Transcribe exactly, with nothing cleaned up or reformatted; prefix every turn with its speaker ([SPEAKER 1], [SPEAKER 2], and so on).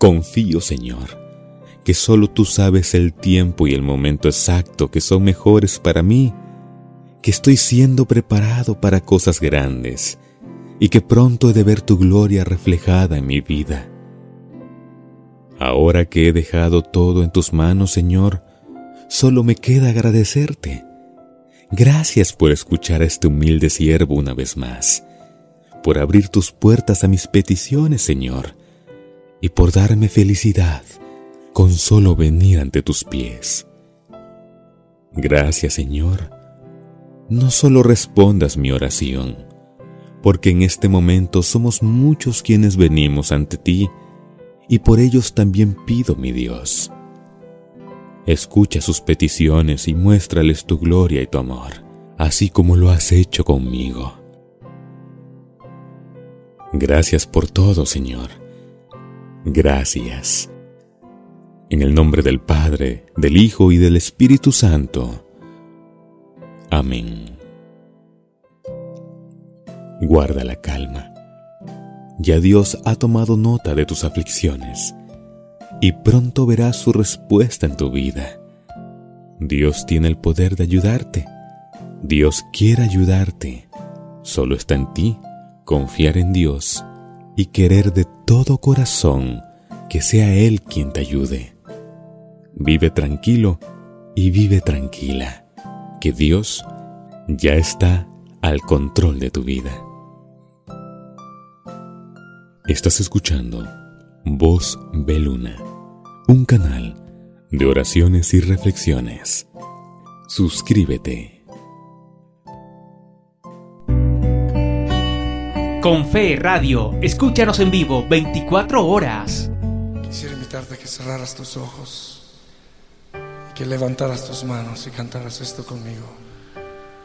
[SPEAKER 1] Confío, Señor, que solo tú sabes el tiempo y el momento exacto que son mejores para mí, que estoy siendo preparado para cosas grandes y que pronto he de ver tu gloria reflejada en mi vida. Ahora que he dejado todo en tus manos, Señor, solo me queda agradecerte. Gracias por escuchar a este humilde siervo una vez más, por abrir tus puertas a mis peticiones, Señor, y por darme felicidad con solo venir ante tus pies. Gracias, Señor. No solo respondas mi oración, porque en este momento somos muchos quienes venimos ante ti, y por ellos también pido, mi Dios. Escucha sus peticiones y muéstrales tu gloria y tu amor, así como lo has hecho conmigo. Gracias por todo, Señor. Gracias. En el nombre del Padre, del Hijo y del Espíritu Santo. Amén. Guarda la calma. Ya Dios ha tomado nota de tus aflicciones y pronto verás su respuesta en tu vida. Dios tiene el poder de ayudarte. Dios quiere ayudarte. Solo está en ti confiar en Dios y querer de todo corazón que sea Él quien te ayude. Vive tranquilo y vive tranquila, que Dios ya está al control de tu vida. Estás escuchando Voz Beluna, un canal de oraciones y reflexiones. Suscríbete.
[SPEAKER 2] Con Fe Radio, escúchanos en vivo veinticuatro horas.
[SPEAKER 3] Quisiera invitarte a que cerraras tus ojos y que levantaras tus manos y cantaras esto conmigo.